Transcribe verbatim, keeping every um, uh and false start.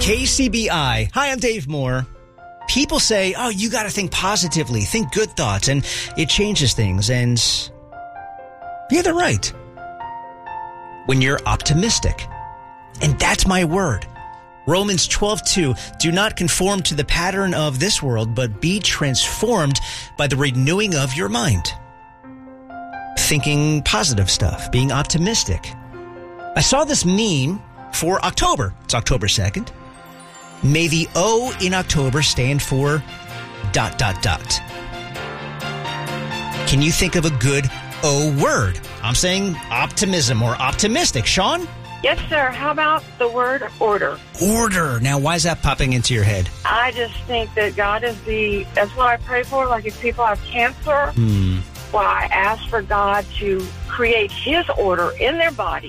K C B I. Hi, I'm Dave Moore. People say, oh, you got to think positively, think good thoughts, and it changes things. And yeah, they're right. When you're optimistic. And that's my word. Romans twelve two, do not conform to the pattern of this world, but be transformed by the renewing of your mind. Thinking positive stuff, being optimistic. I saw this meme for October. It's October second. May the O in October stand for dot, dot, dot. Can you think of a good O word? I'm saying optimism or optimistic. Sean? Yes, sir. How about the word order? Order. Now, why is that popping into your head? I just think that God is the, that's what I pray for. Like if people have cancer, Hmm. well, I ask for God to create his order in their body.